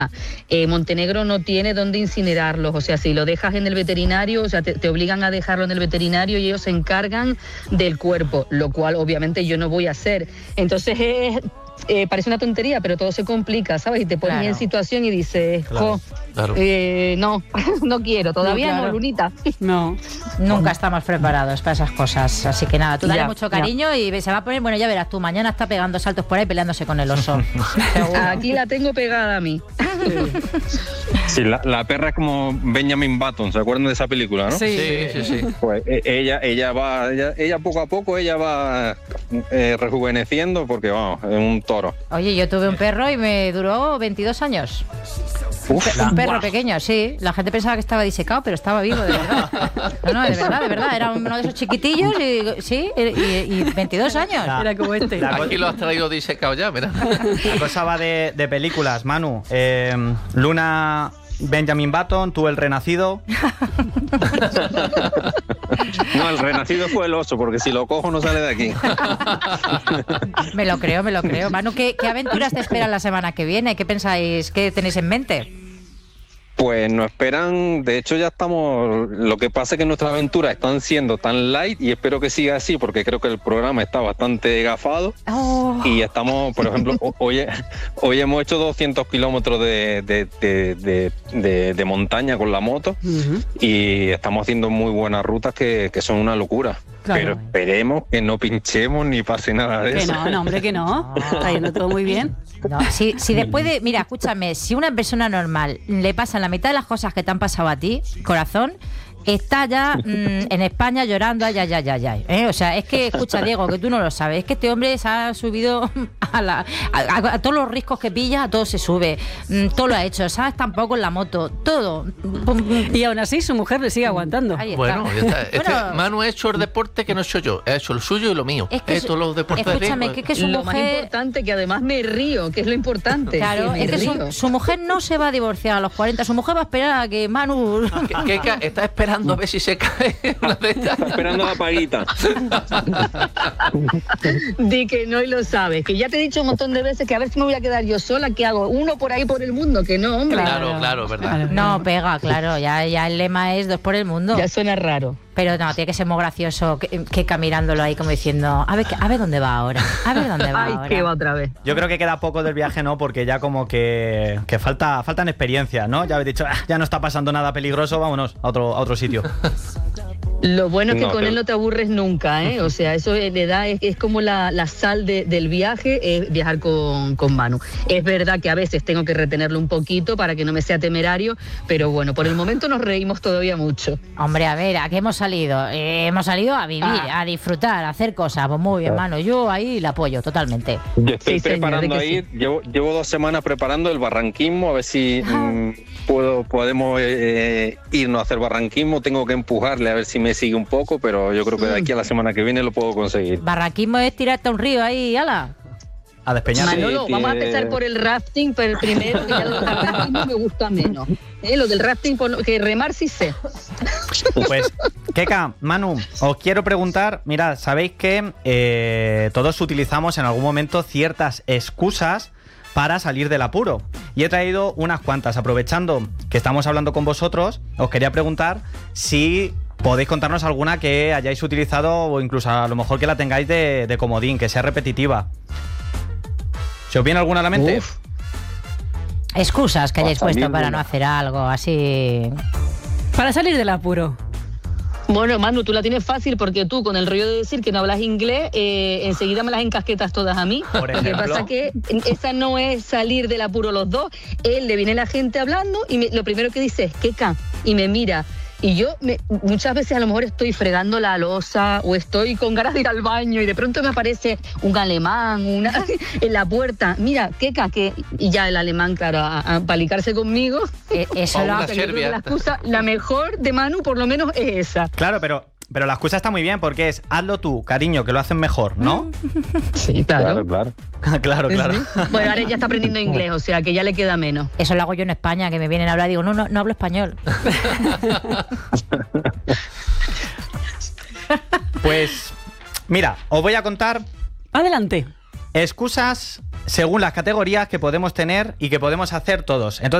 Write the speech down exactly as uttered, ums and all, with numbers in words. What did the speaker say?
Eh, Montenegro no tiene dónde incinerarlos, o sea, si lo dejas en el veterinario, o sea, te, te obligan a dejarlo en el veterinario y ellos se encargan del cuerpo, lo cual obviamente yo no voy a hacer. Entonces es... Eh, parece una tontería, pero todo se complica, ¿sabes? Y te pones Claro. en situación y dices, Claro, jo, claro. eh, no, no quiero, todavía No, no, claro. Lunita. No. Nunca estamos preparados para esas cosas. Así que nada, tú dale Ya, mucho ya. cariño y se va a poner, bueno, ya verás tú, mañana está pegando saltos por ahí peleándose con el oso. Seguro. Aquí la tengo pegada a mí. Sí, la, la perra es como Benjamin Button, ¿se acuerdan de esa película, no? Sí. Sí, sí, sí. Pues e- ella, ella va, ella, ella poco a poco ella va eh, rejuveneciendo porque vamos, es un toro. Oye, yo tuve un perro y me duró veintidós años. Uf, Un perro pequeño, sí. La gente pensaba que estaba disecado, pero estaba vivo, de verdad. No, no, de verdad, de verdad. Era uno de esos chiquitillos y, sí, y, y veintidós años. La- Era como este. La- Aquí lo has traído disecado ya, mira. La cosa va de, de películas, Manu. Eh, Luna, Benjamin Button, tú el renacido. no, el renacido fue el oso, porque si lo cojo no sale de aquí. Me lo creo, me lo creo. Manu, ¿qué, qué aventuras te esperan la semana que viene? ¿Qué pensáis? ¿Qué tenéis en mente? Pues nos esperan, de hecho ya estamos, lo que pasa es que nuestras aventuras están siendo tan light y espero que siga así porque creo que el programa está bastante gafado Oh. y estamos, por ejemplo, ho- hoy, hoy hemos hecho doscientos kilómetros de, de, de, de, de- de montaña con la moto Ujú. y estamos haciendo muy buenas rutas que, que son una locura. Claro. Pero esperemos que no pinchemos ni pase nada de Que eso. no, no, hombre, que no. Está yendo todo muy bien. No, si, si después de, mira, escúchame, si una persona normal le pasan la mitad de las cosas que te han pasado a ti, corazón, está ya mm, en España llorando, ay, ay, ay, ay, ay, ¿eh? O sea, es que, escucha, Diego, que tú no lo sabes, es que este hombre se ha subido a, la, a, a- a todos los riscos que pilla, a todo se sube, mm, todo lo ha hecho, ¿sabes? Tampoco en la moto, todo. Y aún así su mujer le sigue aguantando. Ahí está. Bueno, ya está. Este, Bueno, Manu ha hecho el deporte que no he hecho yo. He hecho el suyo y lo mío. es que He su- hecho los deportes de escúchame, riesgo. que, que su Lo más mujer... importante, que además me río, que es lo importante. Claro, me es que río. su, su mujer no se va a divorciar a los cuarenta, su mujer va a esperar a que Manu... ¿Qué, qué ca- está esperando a ver si se cae una de estas? Está esperando la paguita. Di que no y lo sabes, que ya te he dicho un montón de veces que a ver si me voy a quedar yo sola, ¿qué hago? Uno por ahí por el mundo, que no, hombre. Claro, claro, verdad. No, pega, claro, ya, ya el lema es dos por el mundo. Ya suena raro. Pero no, tiene que ser muy gracioso que, que mirándolo ahí como diciendo, a ver, a ver dónde va ahora, a ver dónde va Ay, ahora. que va otra vez. Yo creo que queda poco del viaje, ¿no? Porque ya como que, que falta, faltan experiencias, ¿no? Ya habéis dicho, "Ah, ya no está pasando nada peligroso, vámonos a otro, a otro sitio". Lo bueno es que No, con pero- él no te aburres nunca, ¿eh? O sea, eso le da, es, es como la, la sal de- del viaje, es viajar con, con Manu. Es verdad que a veces tengo que retenerlo un poquito para que no me sea temerario, pero bueno, por el momento nos reímos todavía mucho. Hombre, a ver, ¿a qué hemos salido? Eh, hemos salido a vivir, Ah. a disfrutar, a hacer cosas. Pues muy bien, mano, yo ahí la apoyo totalmente. Yo estoy Sí, señor, preparando de que ahí, llevo, llevo dos semanas preparando el barranquismo, a ver si mm, puedo, podemos eh, irnos a hacer barranquismo. Tengo que empujarle a ver si me sigue un poco, pero yo creo que de aquí a la semana que viene lo puedo conseguir. Barraquismo es tirarte a un río ahí, ala. A despeñarse. Manolo, sí, vamos a tiene- empezar por el rafting, pero primero, que ya lo del rafting me gusta menos. ¿Eh? Lo del rafting, por lo- que remar sí sé. Pues, Keka, Manu, os quiero preguntar, mirad, sabéis que eh, todos utilizamos en algún momento ciertas excusas para salir del apuro. Y he traído unas cuantas. Aprovechando que estamos hablando con vosotros, os quería preguntar si podéis contarnos alguna que hayáis utilizado o incluso a lo mejor que la tengáis de, de comodín, que sea repetitiva. ¿Se os viene alguna a la mente? Uf. Excusas que hayáis Para puesto salir para de no la- hacer algo, así. Para salir del apuro. Bueno, Manu, tú la tienes fácil porque tú, con el rollo de decir que no hablas inglés, eh, enseguida me las encasquetas todas a mí. Por Lo que ejemplo. pasa que esa no es salir del apuro los dos. Él le viene la gente hablando y me- lo primero que dice es "Keka", y me mira. Y yo me- muchas veces a lo mejor estoy fregando la loza o estoy con ganas de ir al baño y de pronto me aparece un alemán una, en la puerta. Mira, Keka, que... Y ya el alemán, claro, a, a palicarse conmigo. Eh, eso O lo una O sea, yo creo que Serbia. la excusa, la mejor de Manu por lo menos es esa. Claro, pero, pero la excusa está muy bien porque es hazlo tú, cariño, que lo hacen mejor, ¿no? Sí, Claro, claro. claro, claro. Bueno, ahora ya está aprendiendo inglés, o sea que ya le queda menos. Eso lo hago yo en España, que me vienen a hablar y digo, no, no, no hablo español. Pues, mira, os voy a contar Adelante. excusas según las categorías que podemos tener y que podemos hacer todos. Entonces,